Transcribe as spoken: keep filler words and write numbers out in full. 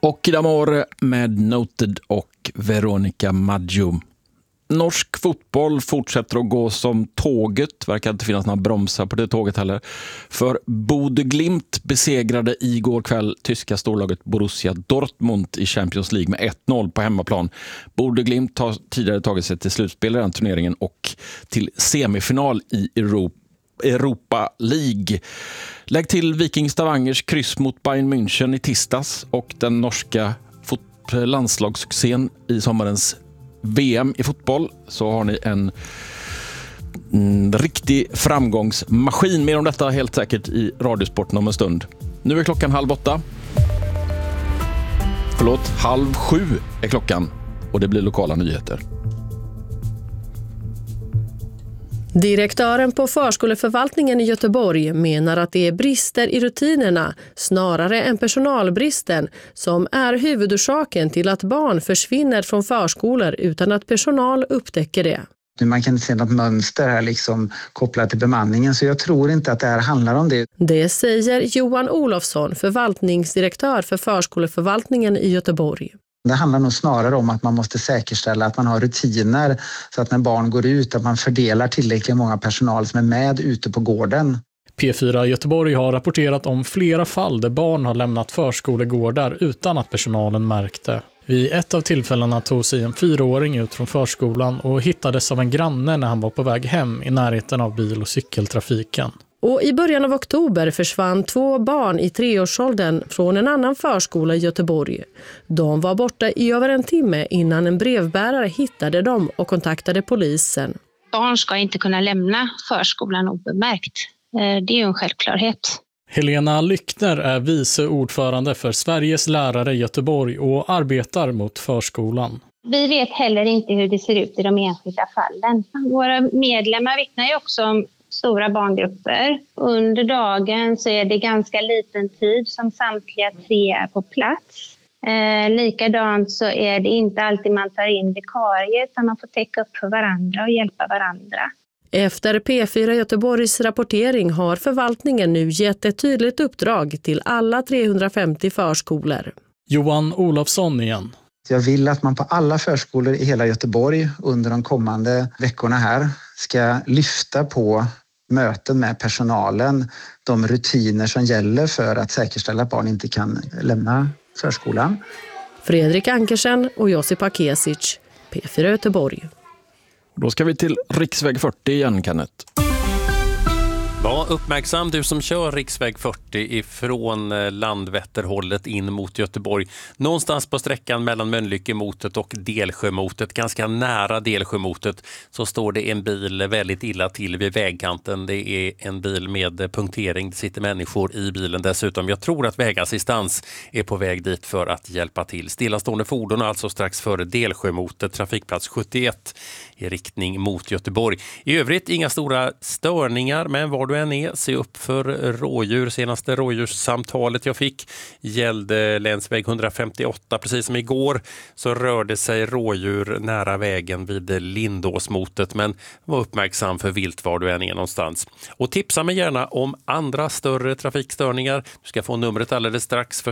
Och Damore med Noted och Veronica Maggio. Norsk fotboll fortsätter att gå som tåget. Verkar inte finnas några bromsar på det tåget heller. För Bodø Glimt besegrade igår kväll tyska storlaget Borussia Dortmund i Champions League med ett noll på hemmaplan. Bodø Glimt har tidigare tagit sig till slutspel i den turneringen och till semifinal i Europa. Europa League. Lägg till Viking Stavangers kryss mot Bayern München i tisdags och den norska fot- landslagssuccén i sommarens V M i fotboll, så har ni en mm, riktig framgångsmaskin. Mer om detta helt säkert i Radiosporten om en stund. Nu är klockan halv åtta. Förlåt, halv sju är klockan och det blir lokala nyheter. Direktören på förskoleförvaltningen i Göteborg menar att det är brister i rutinerna snarare än personalbristen som är huvudorsaken till att barn försvinner från förskolor utan att personal upptäcker det. Man kan se något mönster här liksom kopplat till bemanningen, så jag tror inte att det här handlar om det. Det säger Johan Olofsson, förvaltningsdirektör för förskoleförvaltningen i Göteborg. Det handlar nog snarare om att man måste säkerställa att man har rutiner så att när barn går ut att man fördelar tillräckligt många personal som är med ute på gården. P fyra Göteborg har rapporterat om flera fall där barn har lämnat förskolegårdar utan att personalen märkte. Vid ett av tillfällena tog sig en fyraåring ut från förskolan och hittades av en granne när han var på väg hem i närheten av bil- och cykeltrafiken. Och i början av oktober försvann två barn i treårsåldern från en annan förskola i Göteborg. De var borta i över en timme innan en brevbärare hittade dem och kontaktade polisen. Barn ska inte kunna lämna förskolan obemärkt. Det är ju en självklarhet. Helena Lyckner är vice ordförande för Sveriges lärare i Göteborg och arbetar mot förskolan. Vi vet heller inte hur det ser ut i de enskilda fallen. Våra medlemmar vittnar ju också om stora barngrupper. Under dagen så är det ganska liten tid som samtliga tre är på plats. Eh, likadant så är det inte alltid man tar in vikarier utan man får täcka upp för varandra och hjälpa varandra. Efter P fyra Göteborgs rapportering har förvaltningen nu gett ett tydligt uppdrag till alla trehundrafemtio förskolor. Johan Olofsson igen. Jag vill att man på alla förskolor i hela Göteborg under de kommande veckorna här ska lyfta på möten med personalen, de rutiner som gäller för att säkerställa att barn inte kan lämna förskolan. Fredrik Ankersen och Josipa Kesic, P fyra Göteborg. Då ska vi till riksväg fyrtio igen, Kenneth. Var uppmärksam du som kör riksväg fyrtio ifrån Landvetterhållet in mot Göteborg. Någonstans på sträckan mellan Mölnlyckemotet och Delsjömotet, ganska nära Delsjömotet, så står det en bil väldigt illa till vid vägkanten. Det är en bil med punktering. Det sitter människor i bilen dessutom. Jag tror att vägassistans är på väg dit för att hjälpa till. Stillastående fordon alltså strax före Delsjömotet, trafikplats sjuttioett i riktning mot Göteborg. I övrigt inga stora störningar, men var du än är, se upp för rådjur. Senaste rådjurssamtalet jag fick gällde länsväg etthundrafemtioåtta. Precis som igår så rörde sig rådjur nära vägen vid Lindåsmotet, men var uppmärksam för vilt var du än är någonstans. Och tipsa mig gärna om andra större trafikstörningar. Du ska få numret alldeles strax för